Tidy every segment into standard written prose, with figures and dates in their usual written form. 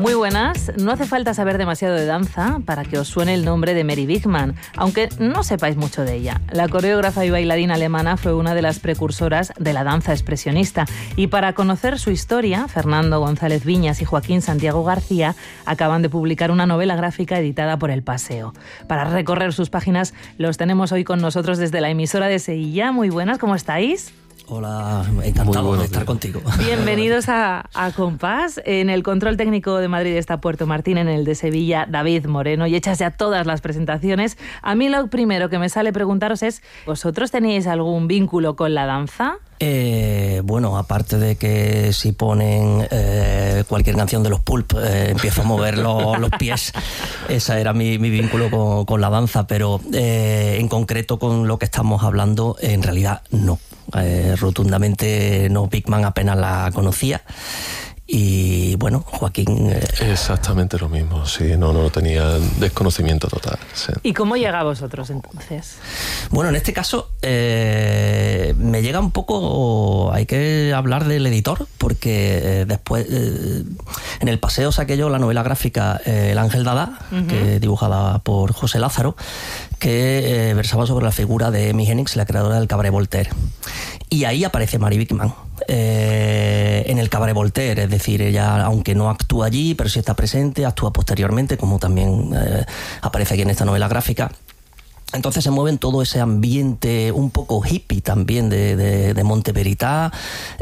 Muy buenas, no hace falta saber demasiado de danza para que os suene el nombre de Mary Wigman, aunque no sepáis mucho de ella. La coreógrafa y bailarina alemana fue una de las precursoras de la danza expresionista y para conocer su historia, Fernando González Viñas y Joaquín Santiago García acaban de publicar una novela gráfica editada por El Paseo. Para recorrer sus páginas los tenemos hoy con nosotros desde la emisora de Sevilla. Muy buenas, ¿cómo estáis? Hola, encantado de estar contigo. Bienvenidos a Compás. En el control técnico de Madrid está Puerto Martín, en el de Sevilla David Moreno, y hechas ya todas las presentaciones. A mí lo primero que me sale preguntaros es, ¿vosotros tenéis algún vínculo con la danza? Bueno, aparte de que si ponen cualquier canción de los Pulp, empiezo a mover los pies. Ese era mi vínculo con la danza, pero en concreto con lo que estamos hablando, en realidad no. Rotundamente no, Wigman apenas la conocía. Y bueno, Joaquín... Exactamente lo mismo, sí, no tenía desconocimiento total. Sí. ¿Y cómo llega a vosotros entonces? Bueno, en este caso me llega un poco, hay que hablar del editor, porque después en El Paseo saqué yo la novela gráfica El Ángel Dada, que dibujada por José Lázaro, que versaba sobre la figura de Amy Hennings, la creadora del Cabaret Voltaire. Y ahí aparece Mary Wigman. En el Cabaret Voltaire, es decir, ella, aunque no actúa allí, pero sí está presente, actúa posteriormente, como también aparece aquí en esta novela gráfica. Entonces se mueve en todo ese ambiente un poco hippie también de Monte Verità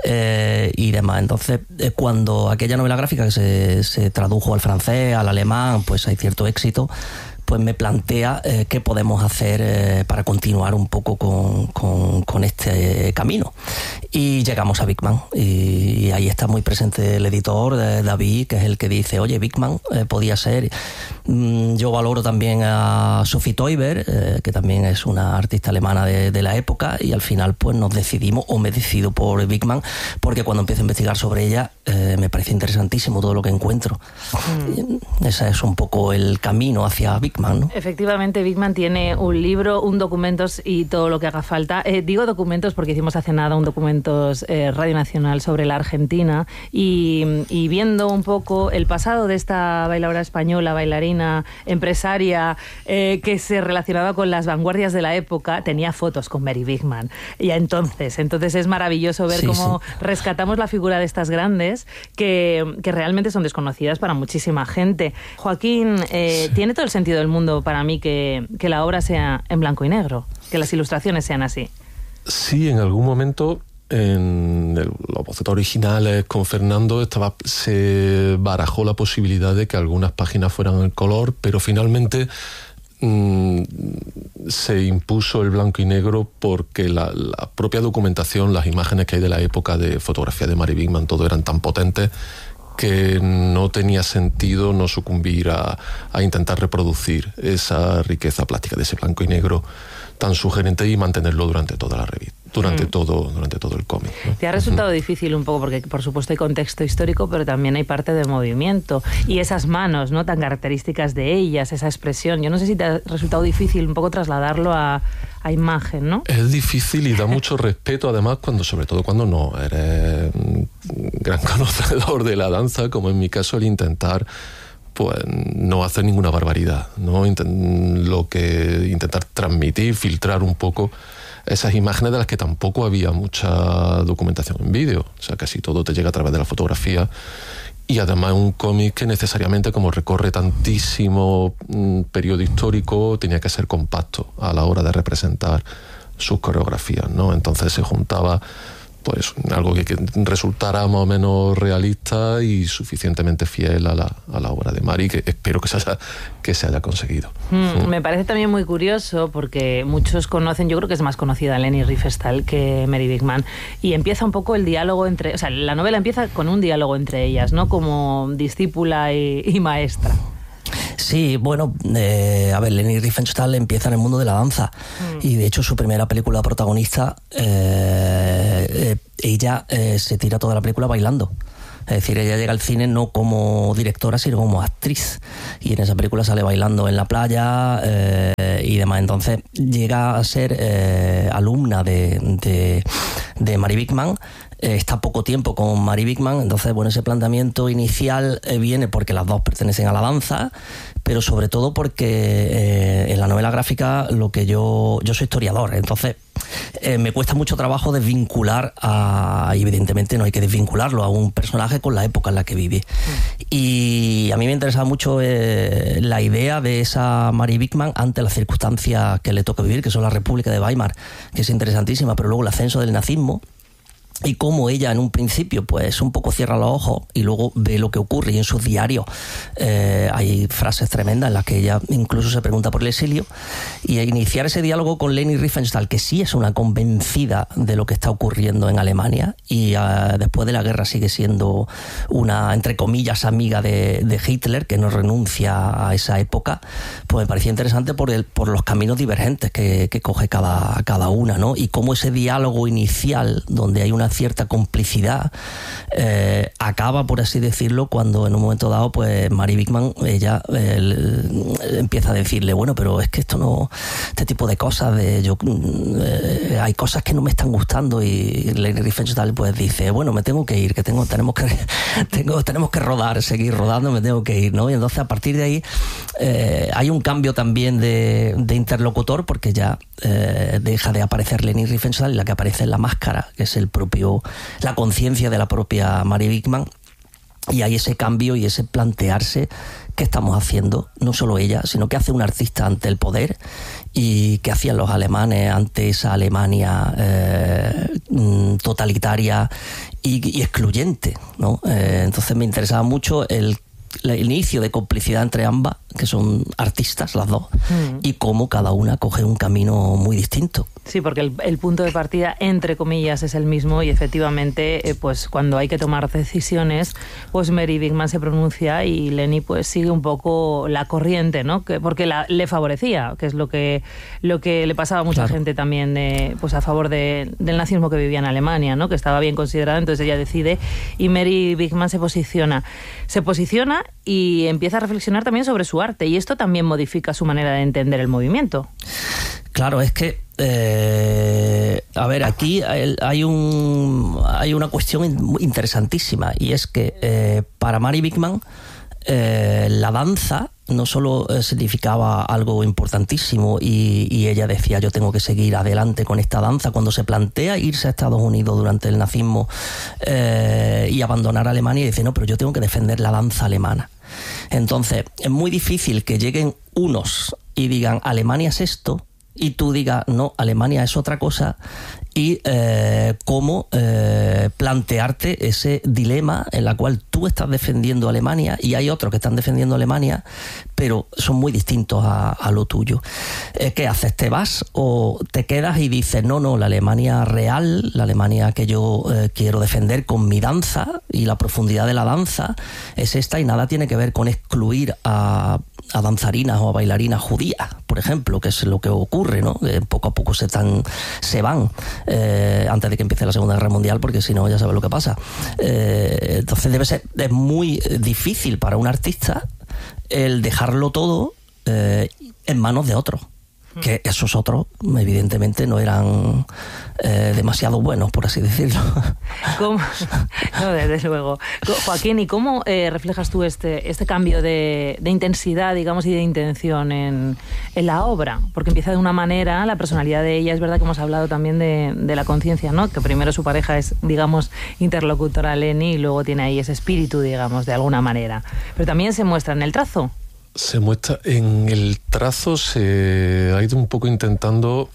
y demás. Entonces, cuando aquella novela gráfica que se tradujo al francés, al alemán, pues hay cierto éxito, pues me plantea qué podemos hacer para continuar un poco con este camino. Y llegamos a Wigman, y ahí está muy presente el editor, David, que es el que dice, oye, Wigman podía ser. Yo valoro también a Sophie Teuber, que también es una artista alemana de la época, y al final pues nos decidimos, o me decido por Wigman, porque cuando empiezo a investigar sobre ella me parece interesantísimo todo lo que encuentro. Ese es un poco el camino hacia Wigman, ¿no? Efectivamente, Wigman tiene un libro, un documentos y todo lo que haga falta. Digo documentos porque hicimos hace nada un documentos Radio Nacional sobre la Argentina y viendo un poco el pasado de esta bailadora española, bailarina, empresaria, que se relacionaba con las vanguardias de la época, tenía fotos con Mary Wigman. Y entonces es maravilloso ver cómo rescatamos la figura de estas grandes que realmente son desconocidas para muchísima gente. Joaquín, tiene todo el sentido del mundo para mí que la obra sea en blanco y negro, que las ilustraciones sean así. Sí, en algún momento en los bocetos originales con Fernando se barajó la posibilidad de que algunas páginas fueran en color, pero finalmente se impuso el blanco y negro porque la propia documentación, las imágenes que hay de la época de fotografía de Mary Wigman, todo eran tan potentes que no tenía sentido no sucumbir a intentar reproducir esa riqueza plástica de ese blanco y negro tan sugerente y mantenerlo durante toda la revista, durante todo el cómic, ¿no? Te ha resultado difícil un poco porque por supuesto hay contexto histórico, pero también hay parte de movimiento y esas manos, ¿no?, tan características de ellas, esa expresión. Yo no sé si te ha resultado difícil un poco trasladarlo a imagen, ¿no? Es difícil y da mucho respeto, además, sobre todo cuando no eres un gran conocedor de la danza, como en mi caso, el intentar pues no hacer ninguna barbaridad, ¿no? Intentar transmitir, filtrar un poco esas imágenes de las que tampoco había mucha documentación en vídeo. O sea, casi todo te llega a través de la fotografía. Y además un cómic que necesariamente, como recorre tantísimo periodo histórico, tenía que ser compacto a la hora de representar sus coreografías, ¿no? Entonces se juntaba pues algo que resultara más o menos realista y suficientemente fiel a la obra de Mary, que espero que se haya conseguido. Me parece también muy curioso porque muchos conocen, yo creo que es más conocida Leni Riefenstahl que Mary Wigman, y empieza un poco el diálogo entre, o sea, la novela empieza con un diálogo entre ellas, ¿no?, como discípula y maestra. Sí, bueno, a ver, Leni Riefenstahl empieza en el mundo de la danza y de hecho su primera película protagonista, ella se tira toda la película bailando. Es decir, ella llega al cine no como directora, sino como actriz. Y en esa película sale bailando en la playa y demás. Entonces llega a ser alumna de Mary Wigman está poco tiempo con Mary Bigman. Entonces, bueno, ese planteamiento inicial viene porque las dos pertenecen a la danza, pero sobre todo porque en la novela gráfica yo soy historiador, entonces me cuesta mucho trabajo desvincular evidentemente no hay que desvincularlo a un personaje con la época en la que vive. Y a mí me interesaba mucho la idea de esa Mary Bigman ante las circunstancias que le toca vivir, que son la República de Weimar, que es interesantísima, pero luego el ascenso del nazismo, y cómo ella en un principio pues un poco cierra los ojos y luego ve lo que ocurre, y en sus diarios hay frases tremendas en las que ella incluso se pregunta por el exilio, y iniciar ese diálogo con Leni Riefenstahl, que sí es una convencida de lo que está ocurriendo en Alemania, y después de la guerra sigue siendo una, entre comillas, amiga de Hitler, que no renuncia a esa época, pues me parecía interesante por los caminos divergentes que coge cada una, ¿no? Y cómo ese diálogo inicial, donde hay una cierta complicidad, acaba, por así decirlo, cuando en un momento dado pues Mary Bigman, ella empieza a decirle, bueno, pero es que esto no, este tipo de cosas hay cosas que no me están gustando, y Leni Riefenstahl pues dice, bueno, me tengo que ir, que tenemos que rodar, seguir rodando, me tengo que ir, ¿no? Y entonces a partir de ahí hay un cambio también de interlocutor, porque ya deja de aparecer Leni Riefenstahl, y la que aparece es la máscara, que es la conciencia de la propia Mary Bigman, y hay ese cambio y ese plantearse qué estamos haciendo, no solo ella, sino qué hace un artista ante el poder, y qué hacían los alemanes ante esa Alemania totalitaria y excluyente, ¿no? Entonces me interesaba mucho el inicio de complicidad entre ambas, que son artistas las dos, y cómo cada una coge un camino muy distinto. Sí, porque el punto de partida, entre comillas, es el mismo, y efectivamente, pues cuando hay que tomar decisiones, pues Mary Bigman se pronuncia y Leni pues sigue un poco la corriente, ¿no? Porque le favorecía, que es lo que le pasaba a mucha gente también, pues a favor del nazismo que vivía en Alemania, ¿no? Que estaba bien considerada, entonces ella decide, y Mary Bigman se posiciona y empieza a reflexionar también sobre su arte, y esto también modifica su manera de entender el movimiento. Claro, es que a ver, aquí hay una cuestión interesantísima, y es que para Mary Bigman la danza no solo significaba algo importantísimo, y ella decía, yo tengo que seguir adelante con esta danza. Cuando se plantea irse a Estados Unidos durante el nazismo y abandonar Alemania, dice, no, pero yo tengo que defender la danza alemana. Entonces es muy difícil que lleguen unos y digan, Alemania es esto, y tú digas, no, Alemania es otra cosa, y cómo plantearte ese dilema en la cual tú estás defendiendo Alemania y hay otros que están defendiendo Alemania, pero son muy distintos a lo tuyo. ¿Qué haces? ¿Te vas o te quedas y dices, no, la Alemania real, la Alemania que yo quiero defender con mi danza y la profundidad de la danza es esta, y nada tiene que ver con excluir a danzarinas o a bailarinas judías, por ejemplo, que es lo que ocurre, ¿no? Poco a poco se van antes de que empiece la Segunda Guerra Mundial, porque si no ya sabes lo que pasa. Entonces es muy difícil para un artista el dejarlo todo en manos de otros, que esos otros evidentemente no eran demasiado buenos, por así decirlo. ¿Cómo? No, desde luego. Joaquín, ¿y cómo reflejas tú este cambio de intensidad, digamos, y de intención en la obra? Porque empieza de una manera, la personalidad de ella, es verdad que hemos hablado también de la conciencia, ¿no? Que primero su pareja es, digamos, interlocutora Leni, y luego tiene ahí ese espíritu, digamos, de alguna manera. Pero también se muestra en el trazo. Se muestra en el trazo, se ha ido un poco intentando,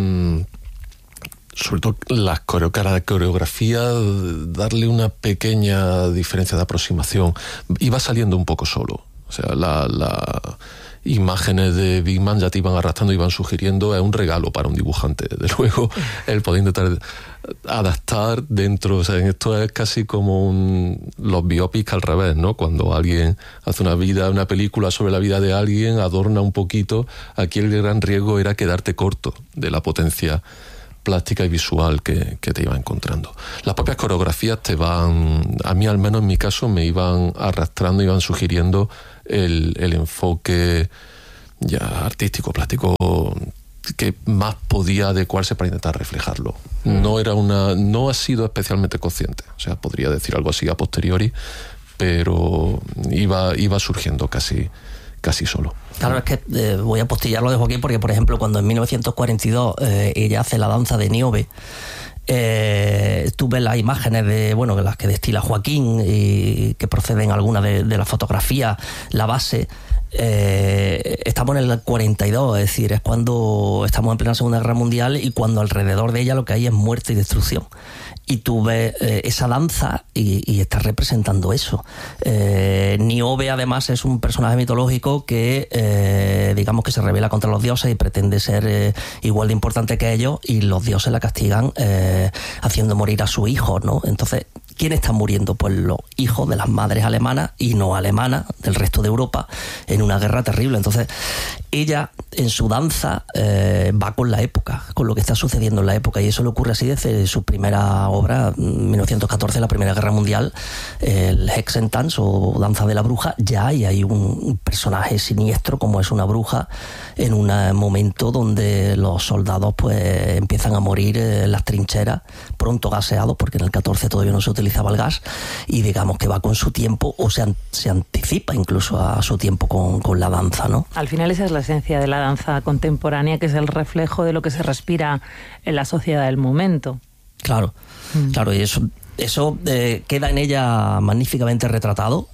sobre todo la coreografía, darle una pequeña diferencia de aproximación. Iba saliendo un poco solo. O sea, las imágenes de Bigman ya te iban arrastrando, iban sugiriendo, es un regalo para un dibujante, desde luego, el poder intentar adaptar dentro, o sea, esto es casi como los biopics al revés, ¿no? Cuando alguien hace una película sobre la vida de alguien, adorna un poquito, aquí el gran riesgo era quedarte corto de la potencia plástica y visual que te iba encontrando. Las propias coreografías a mí al menos en mi caso, me iban arrastrando, iban sugiriendo el enfoque ya artístico, plástico que más podía adecuarse para intentar reflejarlo. No ha sido especialmente consciente, o sea, podría decir algo así a posteriori, pero iba surgiendo casi solo. Claro, es que voy a postillar lo de Joaquín porque, por ejemplo, cuando en 1942 ella hace la danza de Niobe, tú ves las imágenes de las que destila Joaquín y que proceden algunas de la fotografía, la base. Estamos en el 42, es decir, es cuando estamos en plena Segunda Guerra Mundial y cuando alrededor de ella lo que hay es muerte y destrucción. Y tú ves esa danza y estás representando eso. Niobe, además, es un personaje mitológico que, digamos, que se rebela contra los dioses y pretende ser igual de importante que ellos, y los dioses la castigan haciendo morir a su hijo, ¿no? Entonces, ¿quién está muriendo? Pues los hijos de las madres alemanas y no alemanas del resto de Europa en una guerra terrible. Entonces, ella en su danza va con la época, con lo que está sucediendo en la época, y eso le ocurre así desde su primera obra, 1914, la Primera Guerra Mundial, el Hexentanz o Danza de la Bruja. Ya hay un personaje siniestro como es una bruja en un momento donde los soldados pues empiezan a morir en las trincheras, pronto gaseados, porque en el 14 todavía no se utilizaba el gas, y digamos que va con su tiempo, o se anticipa incluso a su tiempo con la danza, ¿no? Al final esa es la esencia de la danza contemporánea, que es el reflejo de lo que se respira en la sociedad del momento. Claro, claro, y eso queda en ella magníficamente retratado.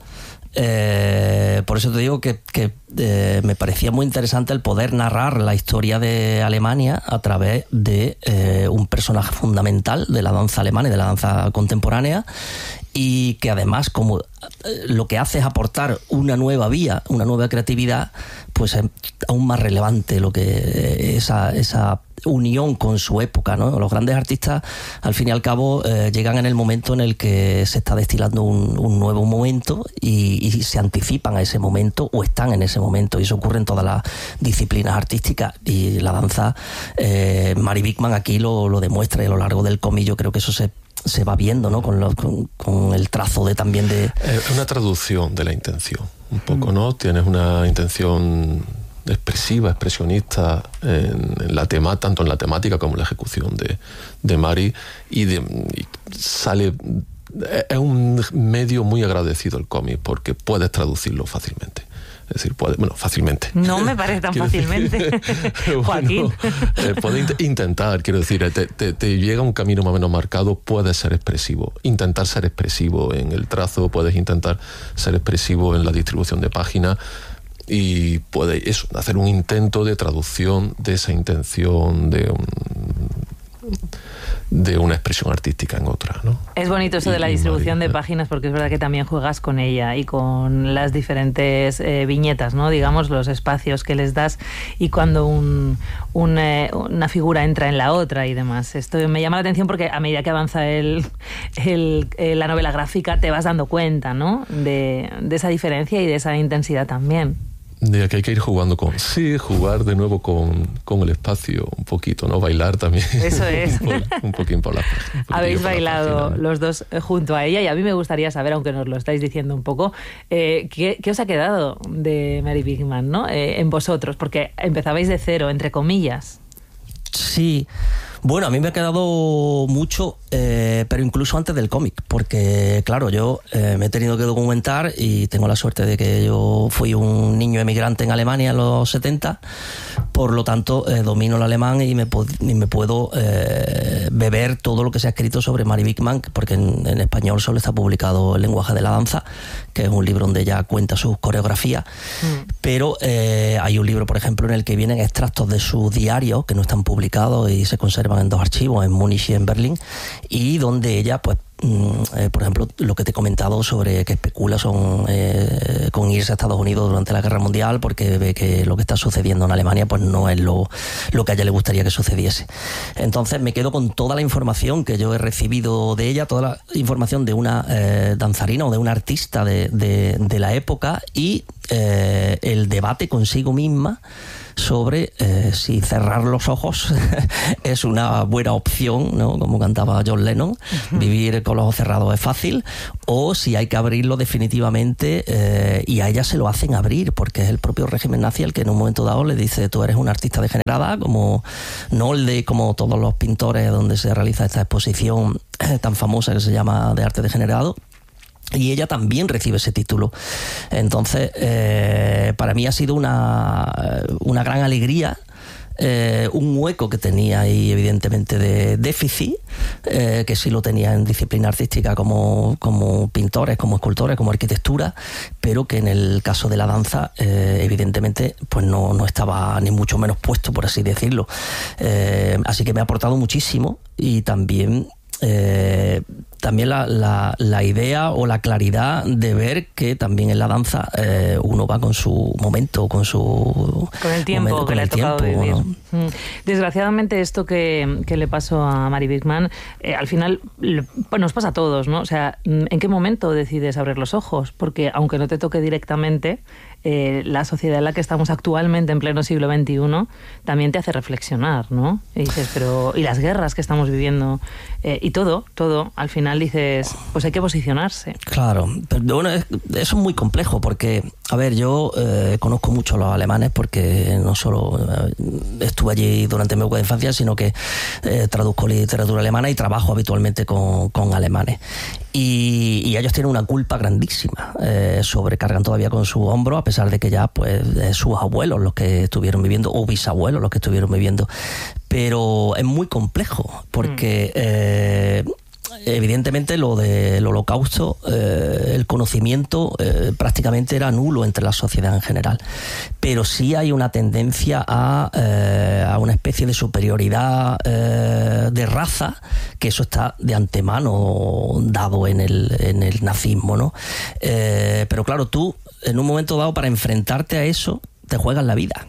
Por eso te digo que me parecía muy interesante el poder narrar la historia de Alemania a través de un personaje fundamental de la danza alemana y de la danza contemporánea, y que además, como lo que hace es aportar una nueva vía, una nueva creatividad, pues es aún más relevante lo que esa unión con su época, ¿no? Los grandes artistas, al fin y al cabo, llegan en el momento en el que se está destilando un nuevo momento y se anticipan a ese momento o están en ese momento, y eso ocurre en todas las disciplinas artísticas, y la danza, Mary Bigman aquí lo demuestra, y a lo largo del cómic yo creo que eso se va viendo, ¿no? Con el trazo también de... Es una traducción de la intención, un poco, ¿no? Tienes una intención expresiva, expresionista tanto en la temática como en la ejecución de Mary, y sale... Es un medio muy agradecido el cómic, porque puedes traducirlo fácilmente. Es decir, fácilmente. No me parece tan fácilmente, Joaquín. Puedes intentar, quiero decir, te llega un camino más o menos marcado, puedes ser expresivo. Intentar ser expresivo en el trazo, puedes intentar ser expresivo en la distribución de páginas, y puedes hacer un intento de traducción de esa intención de una expresión artística en otra, ¿no? Es bonito eso de la distribución de páginas, porque es verdad que también juegas con ella y con las diferentes viñetas, ¿no? Digamos, los espacios que les das, y cuando una figura entra en la otra y demás. Esto me llama la atención porque a medida que avanza la novela gráfica te vas dando cuenta, ¿no? De esa diferencia y de esa intensidad también. De que hay que ir jugando jugar de nuevo con el espacio un poquito, ¿no? Bailar también. Eso es. un poquín por la página. Habéis bailado los dos junto a ella, y a mí me gustaría saber, aunque nos lo estáis diciendo un poco, ¿qué os ha quedado de Mary Bigman, ¿no? En vosotros, porque empezabais de cero, entre comillas. Sí. Bueno, a mí me ha quedado mucho, pero incluso antes del cómic, porque claro, yo me he tenido que documentar, y tengo la suerte de que yo fui un niño emigrante en Alemania en los 70, por lo tanto domino el alemán y me puedo beber todo lo que se ha escrito sobre Mary Bigman, porque en español solo está publicado El lenguaje de la danza, que es un libro donde ella cuenta sus coreografías, pero hay un libro, por ejemplo, en el que vienen extractos de sus diarios que no están publicados y se conservan en dos archivos, en Múnich y en Berlín, y donde ella, pues, por ejemplo, lo que te he comentado sobre que especula con irse a Estados Unidos durante la Guerra Mundial, porque ve que lo que está sucediendo en Alemania pues no es lo que a ella le gustaría que sucediese. Entonces me quedo con toda la información que yo he recibido de ella, toda la información de una danzarina o de una artista de la época, y el debate consigo misma sobre si cerrar los ojos es una buena opción, ¿no? Como cantaba John Lennon, vivir con los ojos cerrados es fácil, o si hay que abrirlo definitivamente, y a ella se lo hacen abrir, porque es el propio régimen nazi el que en un momento dado le dice: tú eres una artista degenerada, como Nolde, como todos los pintores donde se realiza esta exposición tan famosa que se llama de arte degenerado. Y ella también recibe ese título. Entonces, para mí ha sido una gran alegría, un hueco que tenía ahí evidentemente de déficit, que sí lo tenía en disciplina artística como pintores, como escultores, como arquitectura, pero que en el caso de la danza evidentemente pues no estaba ni mucho menos puesto, por así decirlo. Así que me ha aportado muchísimo, y también la idea o la claridad de ver que también en la danza uno va con su momento, con el tiempo momento, que le ha tocado vivir, ¿no? Desgraciadamente esto que le pasó a Mari Wigman, al final nos pasa a todos, ¿no? O sea, ¿en qué momento decides abrir los ojos? Porque aunque no te toque directamente, la sociedad en la que estamos actualmente en pleno siglo XXI también te hace reflexionar, ¿no? Y dices, y las guerras que estamos viviendo, y todo, al final dices, pues hay que posicionarse. Claro, pero bueno, eso es muy complejo, porque, a ver, yo conozco mucho a los alemanes, porque no solo estuve allí durante mi época de infancia, sino que traduzco literatura alemana y trabajo habitualmente con alemanes. Y ellos tienen una culpa grandísima, sobrecargan todavía con su hombro, a pesar de que ya pues sus abuelos los que estuvieron viviendo, o bisabuelos los que estuvieron viviendo. Pero es muy complejo, porque evidentemente lo del Holocausto, el conocimiento prácticamente era nulo entre la sociedad en general, pero sí hay una tendencia a una especie de superioridad de raza, que eso está de antemano dado en el nazismo, ¿no? Pero claro, tú en un momento dado, para enfrentarte a eso, te juegas la vida.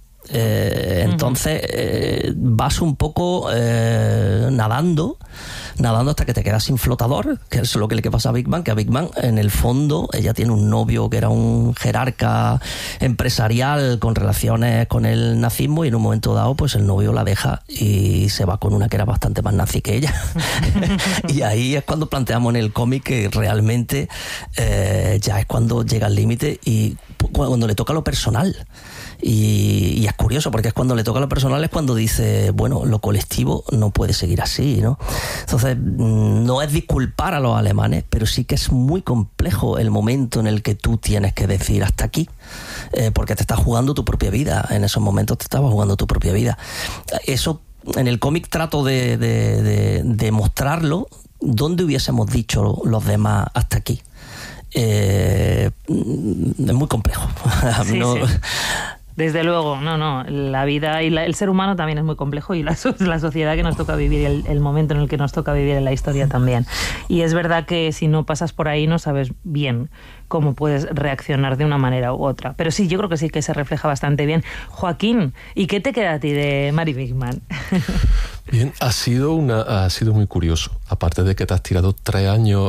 Entonces vas un poco nadando hasta que te quedas sin flotador, que es lo que le pasa a Wigman, que a Wigman en el fondo ella tiene un novio que era un jerarca empresarial con relaciones con el nazismo, y en un momento dado pues el novio la deja y se va con una que era bastante más nazi que ella. Y ahí es cuando planteamos en el cómic que realmente ya es cuando llega al límite, y cuando le toca lo personal. Y es curioso, porque es cuando le toca lo personal, es cuando dice, bueno, lo colectivo no puede seguir así, ¿no? Entonces, no es disculpar a los alemanes, pero sí que es muy complejo el momento en el que tú tienes que decir hasta aquí, porque te estás jugando tu propia vida. En esos momentos te estabas jugando tu propia vida. Eso, en el cómic trato de mostrarlo donde hubiésemos dicho los demás hasta aquí. Es muy complejo. Sí, sí. Desde luego, la vida y el ser humano también es muy complejo, y la sociedad que nos toca vivir, el momento en el que nos toca vivir en la historia también. Y es verdad que si no pasas por ahí no sabes bien cómo puedes reaccionar de una manera u otra. Pero sí, yo creo que sí que se refleja bastante bien. Joaquín, ¿y qué te queda a ti de Mari Wigman? Bien, ha sido muy curioso. Aparte de que te has tirado 3 años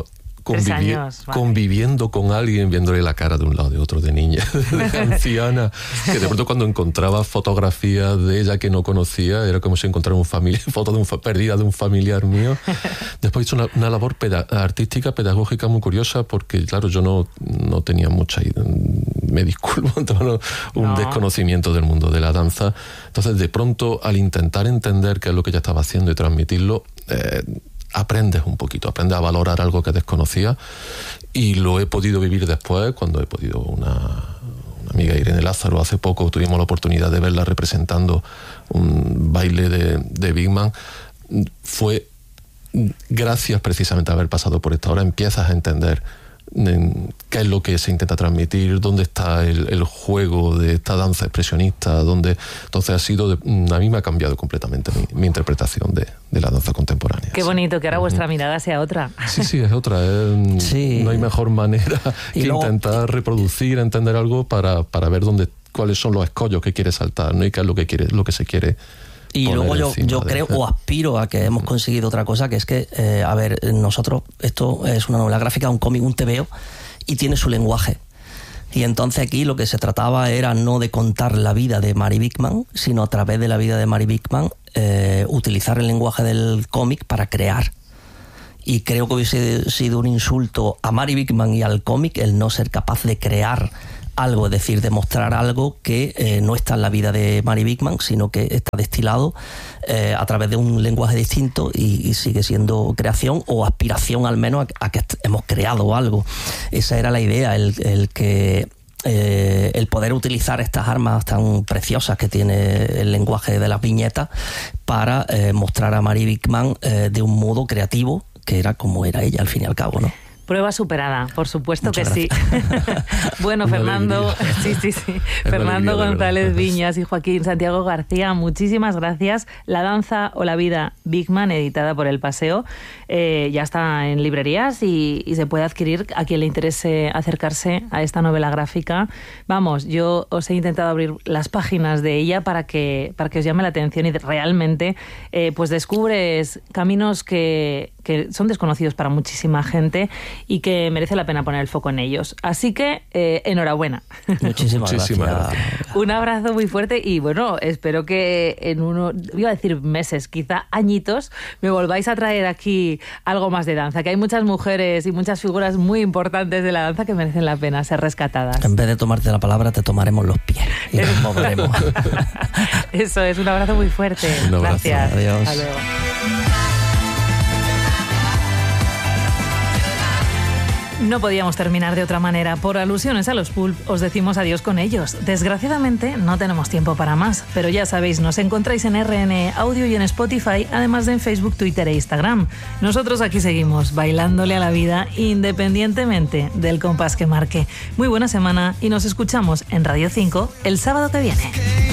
conviviendo con alguien, viéndole la cara de un lado, de otro, de niña, de anciana, que de pronto cuando encontraba fotografías de ella que no conocía, era como si encontrara fotos perdida de un familiar mío. Después hizo una labor artística, pedagógica muy curiosa, porque claro, yo no tenía mucha, me disculpo, un desconocimiento del mundo de la danza. Entonces, de pronto, al intentar entender qué es lo que ella estaba haciendo y transmitirlo, aprendes un poquito, aprendes a valorar algo que desconocía, y lo he podido vivir después, cuando he podido, una amiga, Irene Lázaro, hace poco tuvimos la oportunidad de verla representando un baile de Wigman. Fue gracias precisamente a haber pasado por esto. Ahora empiezas a entender qué es lo que se intenta transmitir, dónde está el juego de esta danza expresionista, entonces a mí me ha cambiado completamente mi interpretación de la danza contemporánea. Qué bonito, que ahora vuestra mirada sea otra. Sí, es otra. Sí. No hay mejor manera que intentar reproducir, entender algo para ver cuáles son los escollos que quiere saltar, ¿no? Y qué es lo que se quiere. Y luego yo creo o aspiro a que hemos conseguido otra cosa, que es que, nosotros, esto es una novela gráfica, un cómic, un tebeo, y tiene su lenguaje. Y entonces aquí lo que se trataba era no de contar la vida de Mary Bickman, sino a través de la vida de Mary Bickman utilizar el lenguaje del cómic para crear. Y creo que hubiese sido un insulto a Mary Bickman y al cómic el no ser capaz de crear algo, es decir, de mostrar algo que no está en la vida de Mary Bickman, sino que está destilado a través de un lenguaje distinto y sigue siendo creación o aspiración al menos a que hemos creado algo. Esa era la idea, el poder utilizar estas armas tan preciosas que tiene el lenguaje de las viñetas para mostrar a Mary Bickman de un modo creativo, que era como era ella al fin y al cabo, ¿no? Prueba superada, por supuesto. Muchas que gracias. Sí. Bueno, Fernando, sí. Fernando González Viñas y Joaquín Santiago García, muchísimas gracias. La danza o la vida Bickman, editada por El Paseo, ya está en librerías y se puede adquirir a quien le interese acercarse a esta novela gráfica. Vamos, yo os he intentado abrir las páginas de ella para que os llame la atención y realmente pues descubres caminos que son desconocidos para muchísima gente y que merece la pena poner el foco en ellos. Así que, enhorabuena. Muchísimas gracias. Un abrazo muy fuerte y bueno, espero que en iba a decir meses, quizá añitos, me volváis a traer aquí algo más de danza, que hay muchas mujeres y muchas figuras muy importantes de la danza que merecen la pena ser rescatadas. En vez de tomarte la palabra, te tomaremos los pies y nos moveremos. Eso es, un abrazo muy fuerte. Un abrazo. Gracias. Adiós. Hasta luego. No podíamos terminar de otra manera. Por alusiones a los Pulp, os decimos adiós con ellos. Desgraciadamente, no tenemos tiempo para más, pero ya sabéis, nos encontráis en RN Audio y en Spotify, además de en Facebook, Twitter e Instagram. Nosotros aquí seguimos, bailándole a la vida, independientemente del compás que marque. Muy buena semana y nos escuchamos en Radio 5 el sábado que viene.